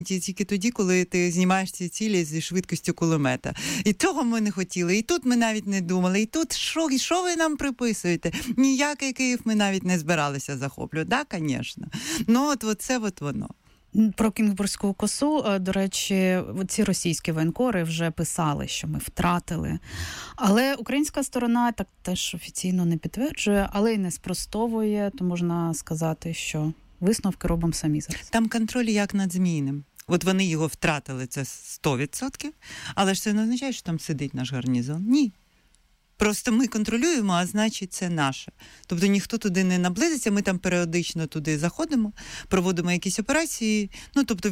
тільки тоді, коли ти знімаєш ці цілі зі швидкістю кулемета. І того ми не хотіли, і тут ми навіть не думали, і тут що ви нам приписуєте? Ніякий Київ ми навіть не збиралися захоплювати. Так, звісно. Ну, от це воно. Про Кінбурзьку косу, до речі, ці російські воєнкори вже писали, що ми втратили. Але українська сторона так теж офіційно не підтверджує, але й не спростовує, то можна сказати, що висновки робимо самі зараз. Там контроль як над Зміїним. От вони його втратили, це 100%, але ж це не означає, що там сидить наш гарнізон. Ні. Просто ми контролюємо, а значить це наше. Тобто ніхто туди не наблизиться, ми там періодично туди заходимо, проводимо якісь операції, ну тобто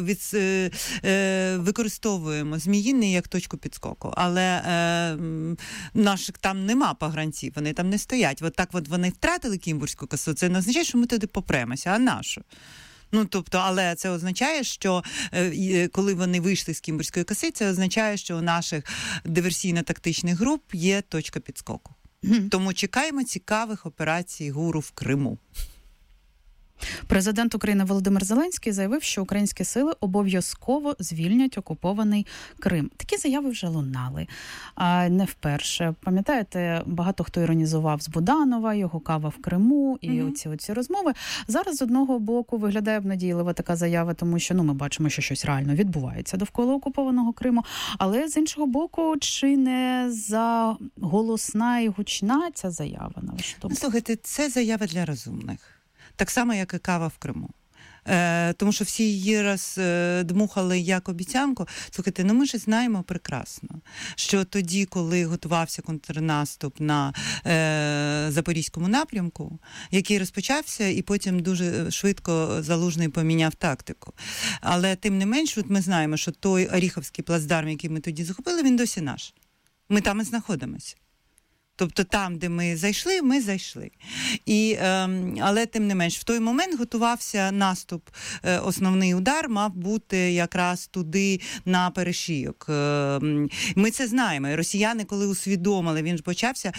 використовуємо Зміїний як точку підскоку. Але наших там нема погранців, вони там не стоять. От так от вони втратили Кінбурзьку косу, це не означає, що ми туди попремося, а нашу. Ну, тобто, але це означає, що коли вони вийшли з Кінбурзької коси, це означає, що у наших диверсійно-тактичних груп є точка підскоку. Тому чекаємо цікавих операцій ГУРу в Криму. Президент України Володимир Зеленський заявив, що українські сили обов'язково звільнять окупований Крим. Такі заяви вже лунали. Не вперше. Пам'ятаєте, багато хто іронізував з Буданова, його кава в Криму і оці розмови. Зараз, з одного боку, виглядає обнадійлива така заява, тому що ми бачимо, що щось реально відбувається довкола окупованого Криму. Але, з іншого боку, чи не заголосна і гучна ця заява, на вашу думку? Слухайте, це заява для розумних. Так само, як і кава в Криму. Тому що всі її роздмухали як обіцянку. Слухайте, ми ж знаємо прекрасно, що тоді, коли готувався контрнаступ на Запорізькому напрямку, який розпочався, і потім дуже швидко Залужний поміняв тактику. Але тим не менш, от ми знаємо, що той Оріховський плацдарм, який ми тоді захопили, він досі наш. Ми там і знаходимося. Тобто там, де ми зайшли, ми зайшли. Але тим не менш, в той момент готувався наступ. Основний удар мав бути якраз туди, на перешийок. Ми це знаємо. І росіяни, коли усвідомили, він ж почався,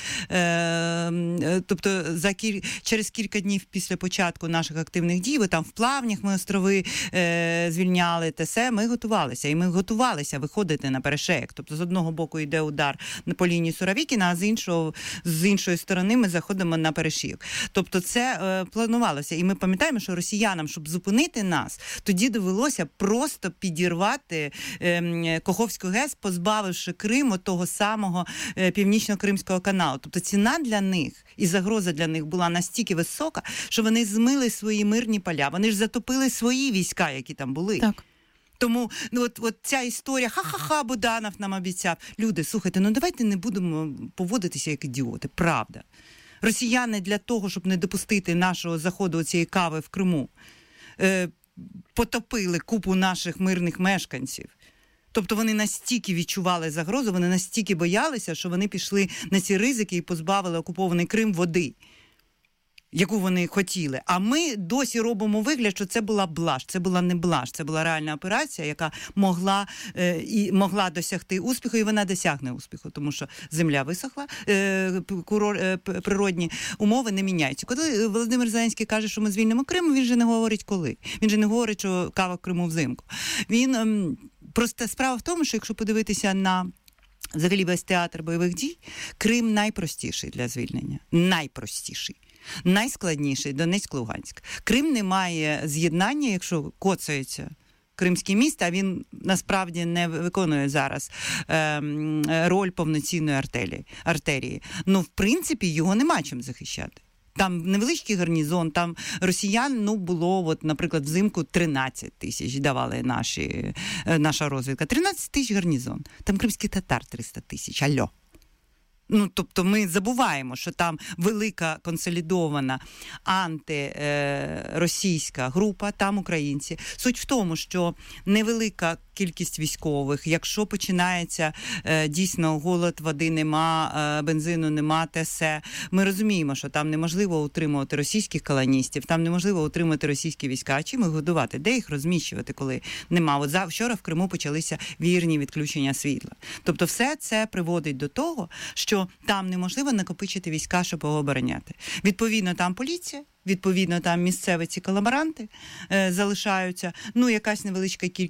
тобто через кілька днів після початку наших активних дій, бо там в Плавнях ми острови звільняли, те ми готувалися. І ми готувалися виходити на перешийок. Тобто з одного боку йде удар по лінії Суровікіна, а з іншої сторони ми заходимо на перешийок. Тобто це планувалося. І ми пам'ятаємо, що росіянам, щоб зупинити нас, тоді довелося просто підірвати Каховську ГЕС, позбавивши Крим того самого Північно-Кримського каналу. Тобто ціна для них і загроза для них була настільки висока, що вони змили свої мирні поля. Вони ж затопили свої війська, які там були. Так. Тому от ця історія, ха-ха-ха, Буданов нам обіцяв. Люди, слухайте, давайте не будемо поводитися як ідіоти, правда. Росіяни для того, щоб не допустити нашого заходу цієї кави в Криму, потопили купу наших мирних мешканців. Тобто вони настільки відчували загрозу, вони настільки боялися, що вони пішли на ці ризики і позбавили окупований Крим води, яку вони хотіли. А ми досі робимо вигляд, що це була блаж. Це була не блаж, це була реальна операція, яка могла досягти успіху, і вона досягне успіху, тому що земля висохла, природні умови не міняються. Коли Володимир Зеленський каже, що ми звільнимо Крим, він же не говорить коли. Він же не говорить, що кава в Криму взимку. Просто справа в тому, що якщо подивитися на взагалі весь театр бойових дій, Крим найпростіший для звільнення. Найпростіший. Найскладніший – Донецьк-Луганськ. Крим не має з'єднання, якщо коцається Кримський міст, а він насправді не виконує зараз роль повноцінної артерії. В принципі, його нема чим захищати. Там невеличкий гарнізон, там росіян, було, наприклад, взимку 13 тисяч давали наша розвідка. 13 тисяч гарнізон. Там кримський татар 300 тисяч. Алло. Тобто ми забуваємо, що там велика консолідована антиросійська група, там українці. Суть в тому, що невелика кількість військових, якщо починається дійсно голод, води нема, бензину нема, те-се, ми розуміємо, що там неможливо утримувати російських колоністів, там неможливо утримати російські війська. А чим їх годувати? Де їх розміщувати, коли нема? От вчора в Криму почалися вірні відключення світла. Тобто все це приводить до того, що там неможливо накопичити війська, щоб його обороняти. Відповідно, там поліція, відповідно, там місцеві ці колаборанти залишаються, якась невеличка кількість